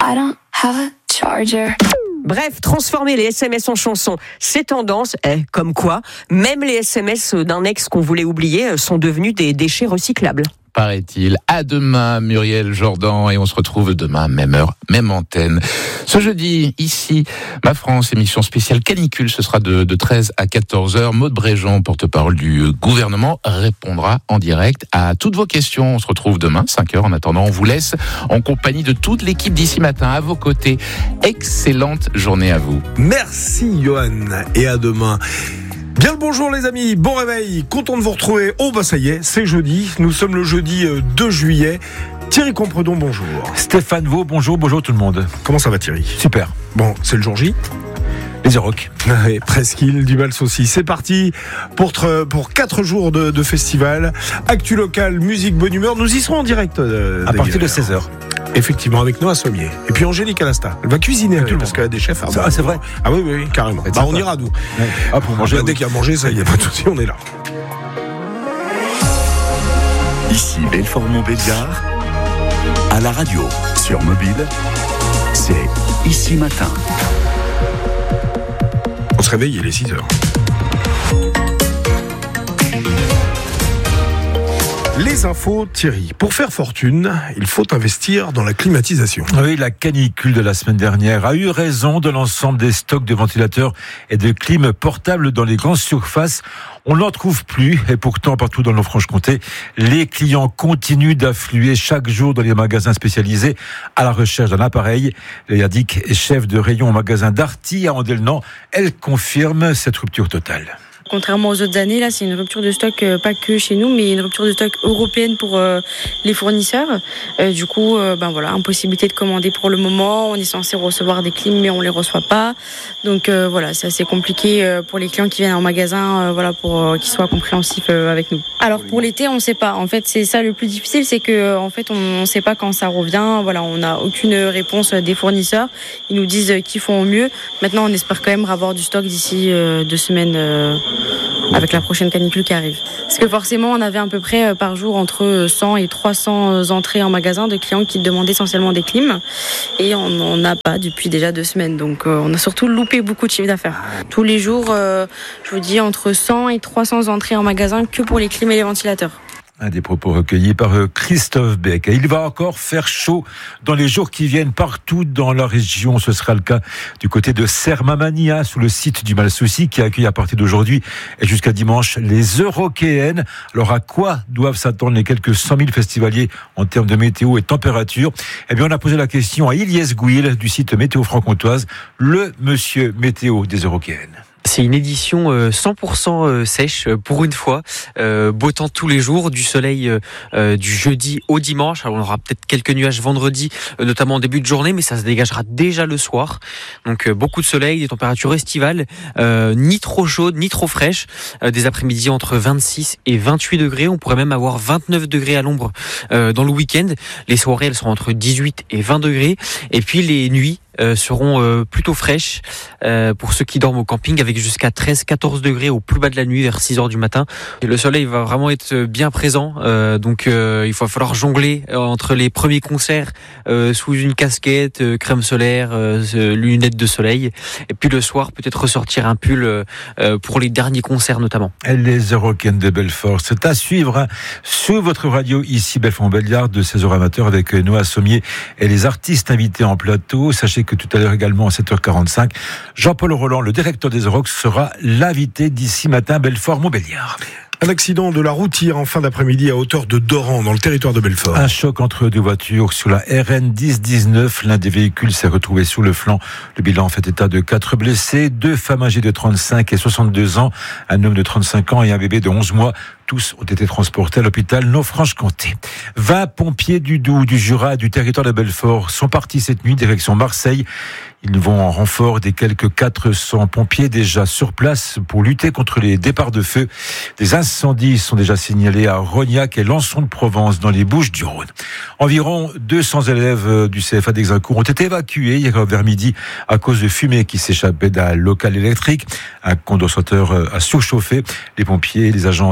I don't have a charger. Bref, transformer les SMS en chansons, c'est tendance. Comme quoi, même les SMS d'un ex qu'on voulait oublier sont devenus des déchets recyclables. Paraît-il. À demain, Muriel Jordan, et on se retrouve demain, même heure, même antenne. Ce jeudi, ici, Ma France, émission spéciale canicule, ce sera de 13 à 14h. Maude Bréjean, porte-parole du gouvernement, répondra en direct à toutes vos questions. On se retrouve demain, 5h. En attendant, on vous laisse en compagnie de toute l'équipe d'ici matin à vos côtés. Excellente journée à vous. Merci, Johan, et à demain. Bien le bonjour les amis, bon réveil, content de vous retrouver. Oh bah ça y est, c'est jeudi, nous sommes le jeudi 2 juillet. Thierry Compredon, bonjour. Stéphane Vaux, bonjour tout le monde. Comment ça va Thierry ? Super. Bon, c'est le jour J. Les Rock. Ouais, Presqu'île, du Vals aussi. C'est parti pour 4 jours de festival. Actu local, musique, bonne humeur. Nous y serons en direct. À partir de 16h. Effectivement, avec Noah Sommier. Et puis Angélique Alasta. Elle va cuisiner parce qu'elle a des chefs. C'est vrai. Ah oui, carrément. On ira nous. Ouais. Ah, pour manger. Dès qu'il y a mangé, ça y est, pas de souci, on est là. Ici Belfort-Montbéliard, à la radio, sur mobile, c'est Ici Matin. On se réveille, il est 6h. Les infos, Thierry. Pour faire fortune, il faut investir dans la climatisation. Oui, la canicule de la semaine dernière a eu raison de l'ensemble des stocks de ventilateurs et de clim portables dans les grandes surfaces. On n'en trouve plus et pourtant partout dans le Franche-Comté, les clients continuent d'affluer chaque jour dans les magasins spécialisés à la recherche d'un appareil. Léa Dick, chef de rayon au magasin Darty à Andelnans, elle confirme cette rupture totale. Contrairement aux autres années, là, c'est une rupture de stock, pas que chez nous, mais une rupture de stock européenne pour les fournisseurs. Du coup, impossibilité de commander pour le moment. On est censé recevoir des clims, mais on les reçoit pas. Donc voilà, c'est assez compliqué pour les clients qui viennent en magasin, pour qu'ils soient compréhensifs avec nous. Alors pour l'été, on sait pas. En fait, c'est ça le plus difficile, c'est que en fait, on sait pas quand ça revient. Voilà, on n'a aucune réponse des fournisseurs. Ils nous disent qu'ils font au mieux. Maintenant, on espère quand même avoir du stock d'ici 2 semaines. Avec la prochaine canicule qui arrive. Parce que forcément, on avait à peu près par jour entre 100 et 300 entrées en magasin de clients qui demandaient essentiellement des clims. Et on n'en a pas depuis déjà 2 semaines. Donc on a surtout loupé beaucoup de chiffre d'affaires. Tous les jours, je vous dis, entre 100 et 300 entrées en magasin que pour les clims et les ventilateurs. Un des propos recueillis par Christophe Beck. Il va encore faire chaud dans les jours qui viennent partout dans la région. Ce sera le cas du côté de Sermamania, sous le site du Malsouci, qui accueille à partir d'aujourd'hui et jusqu'à dimanche les Eurockéennes. Alors à quoi doivent s'attendre les quelques 100 000 festivaliers en termes de météo et température ? Eh bien, on a posé la question à Ilyes Gouil du site Météo Franc-Comtoise, le monsieur météo des Eurockéennes. C'est une édition 100% sèche pour une fois, beau temps tous les jours, du soleil du jeudi au dimanche. Alors on aura peut-être quelques nuages vendredi, notamment en début de journée, mais ça se dégagera déjà le soir. Donc beaucoup de soleil, des températures estivales, ni trop chaudes, ni trop fraîches, des après-midi entre 26 et 28 degrés. On pourrait même avoir 29 degrés à l'ombre dans le week-end. Les soirées, elles seront entre 18 et 20 degrés. Et puis les nuits seront plutôt fraîches pour ceux qui dorment au camping, avec jusqu'à 13-14 degrés au plus bas de la nuit vers 6h du matin. Et le soleil va vraiment être bien présent, donc il va falloir jongler entre les premiers concerts sous une casquette, crème solaire, lunettes de soleil, et puis le soir peut-être ressortir un pull pour les derniers concerts notamment. Les Eurockéennes de Belfort, c'est à suivre sur votre radio ici Belfort-Montbéliard de 16h amateur avec Noah Sommier et les artistes invités en plateau. Sachez que tout à l'heure également à 7h45, Jean-Paul Roland, le directeur des Eurocs, sera l'invité d'ici matin Belfort-Montbéliard. Un accident de la route hier en fin d'après-midi à hauteur de Doran, dans le territoire de Belfort. Un choc entre 2 voitures sur la RN 1019. L'un des véhicules s'est retrouvé sous le flanc. Le bilan fait état de 4 blessés, 2 femmes âgées de 35 et 62 ans, un homme de 35 ans et un bébé de 11 mois. Tous ont été transportés à l'hôpital Nord-Franche-Comté. 20 pompiers du Doubs, du Jura, du territoire de Belfort sont partis cette nuit direction Marseille. Ils vont en renfort des quelques 400 pompiers déjà sur place pour lutter contre les départs de feu. Des incendies sont déjà signalés à Rognac et Lançon de Provence dans les Bouches-du-Rhône. Environ 200 élèves du CFA d'Exincourt ont été évacués hier vers midi à cause de fumée qui s'échappait d'un local électrique. Un condensateur a surchauffé. Les pompiers et les agents d'Enedis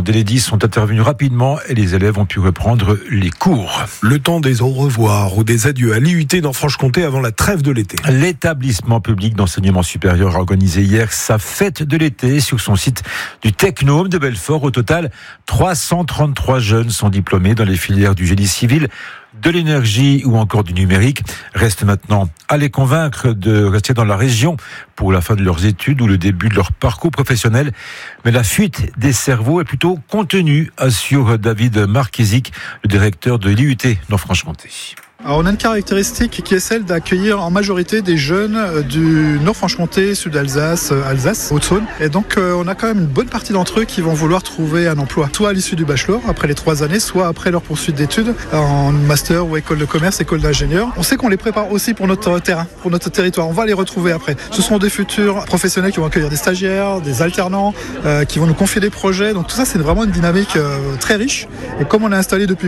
sont intervenus rapidement et les élèves ont pu reprendre les cours. Le temps des au revoir ou des adieux à l'IUT dans Franche-Comté avant la trêve de l'été. L'établissement public d'enseignement supérieur a organisé hier sa fête de l'été sur son site du Technôme de Belfort. Au total, 333 jeunes sont diplômés dans les filières du génie civil, de l'énergie ou encore du numérique. Reste maintenant à les convaincre de rester dans la région pour la fin de leurs études ou le début de leur parcours professionnel. Mais la fuite des cerveaux est plutôt contenue, assure David Marquesic, le directeur de l'IUT dans Franche-Comté. Alors on a une caractéristique qui est celle d'accueillir en majorité des jeunes du Nord-Franche-Comté, Sud-Alsace, Alsace, Haute-Saône. Et donc on a quand même une bonne partie d'entre eux qui vont vouloir trouver un emploi, soit à l'issue du bachelor, après les 3 années, soit après leur poursuite d'études, en master ou école de commerce, école d'ingénieur. On sait qu'on les prépare aussi pour notre terrain, pour notre territoire. On va les retrouver après. Ce sont des futurs professionnels qui vont accueillir des stagiaires, des alternants, qui vont nous confier des projets. Donc tout ça, c'est vraiment une dynamique très riche. Et comme on a installé depuis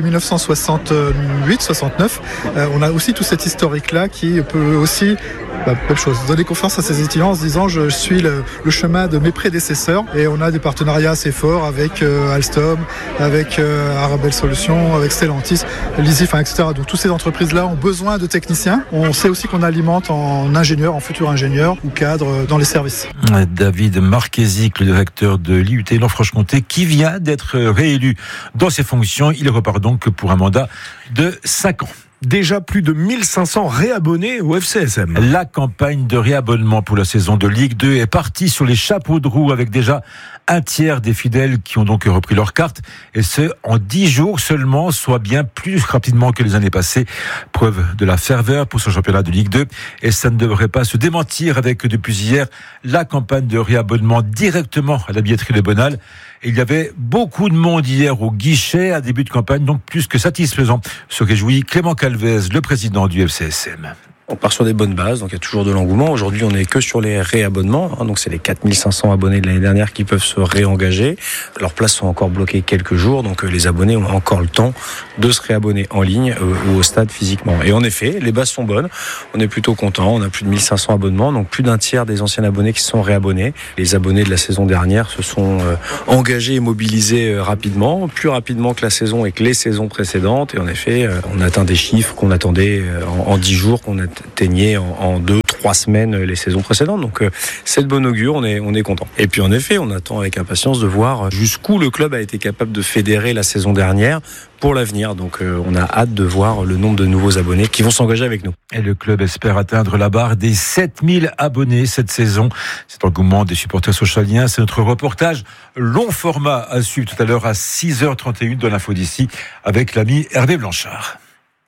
1968-69, on a aussi tout cet historique-là qui peut aussi, même chose, donner confiance à ces étudiants en se disant je suis le chemin de mes prédécesseurs. Et on a des partenariats assez forts avec Alstom, avec Arabelle Solutions, avec Stellantis, Lizif, etc. Donc toutes ces entreprises-là ont besoin de techniciens. On sait aussi qu'on alimente en ingénieurs, en futurs ingénieurs ou cadres dans les services. David Marquesic, le directeur de l'IUT Nord-Franche-Comté, qui vient d'être réélu dans ses fonctions. Il repart donc pour un mandat de 5 ans. Déjà plus de 1500 réabonnés au FCSM. La campagne de réabonnement pour la saison de Ligue 2 est partie sur les chapeaux de roue avec déjà un tiers des fidèles qui ont donc repris leur carte, et ce en 10 jours seulement, soit bien plus rapidement que les années passées. Preuve de la ferveur pour ce championnat de Ligue 2, et ça ne devrait pas se démentir avec depuis hier la campagne de réabonnement directement à la billetterie de Bonal. Il y avait beaucoup de monde hier au guichet à début de campagne, donc plus que satisfaisant. Se réjouit Clément Calvez, le président du FCSM. On part sur des bonnes bases, donc il y a toujours de l'engouement. Aujourd'hui, on n'est que sur les réabonnements, donc c'est les 4500 abonnés de l'année dernière qui peuvent se réengager. Leurs places sont encore bloquées quelques jours, donc les abonnés ont encore le temps de se réabonner en ligne ou au stade physiquement. Et en effet, les bases sont bonnes, on est plutôt content. On a plus de 1500 abonnements, donc plus d'un tiers des anciens abonnés qui se sont réabonnés. Les abonnés de la saison dernière se sont engagés et mobilisés rapidement, plus rapidement que la saison et que les saisons précédentes. Et en effet, on atteint des chiffres qu'on attendait en 10 jours, qu'on atteignait en 2-3 semaines les saisons précédentes. Donc c'est de bon augure, on est content. Et puis en effet, on attend avec impatience de voir jusqu'où le club a été capable de fédérer la saison dernière pour l'avenir. Donc on a hâte de voir le nombre de nouveaux abonnés qui vont s'engager avec nous. Et le club espère atteindre la barre des 7000 abonnés cette saison. Cet engouement des supporters socialiens, c'est notre reportage long format à suivre tout à l'heure à 6h31 de l'info d'ici avec l'ami Hervé Blanchard.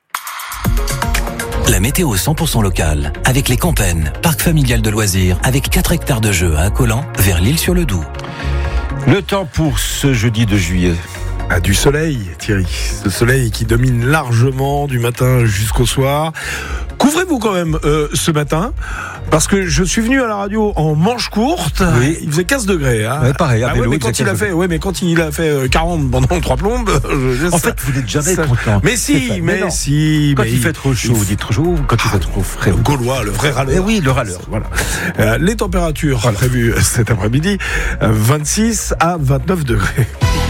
La météo 100% locale, avec les Campennes, parc familial de loisirs, avec 4 hectares de jeux à Accolan, vers l'Île-sur-le-Doubs. Le temps pour ce jeudi de juillet. Du soleil, Thierry. Ce soleil qui domine largement du matin jusqu'au soir. Couvrez-vous quand même ce matin, parce que je suis venu à la radio en manche courte. Oui. Il faisait 15 degrés. Hein. Ouais, pareil, à vélo, mais quand il a fait 40 pendant 3 plombes. En fait, vous n'êtes jamais content. Mais si. Quand il fait trop chaud, vous dites trop chaud. Quand il fait trop frais, Gaulois, le vrai râleur. Oui, le râleur. Voilà. Les températures prévues cet après-midi, 26 à 29 degrés.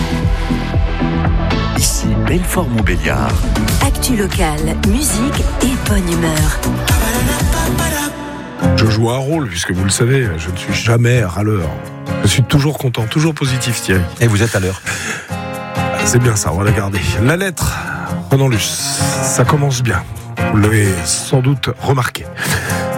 Ici Belfort-Montbéliard. Actu locale, musique et bonne humeur. Je joue un rôle, puisque vous le savez, je ne suis jamais râleur. Je suis toujours content, toujours positif, Thierry. Et vous êtes à l'heure. C'est bien ça, on va la garder. La lettre, Renan Luce, ça commence bien. Vous l'avez sans doute remarqué.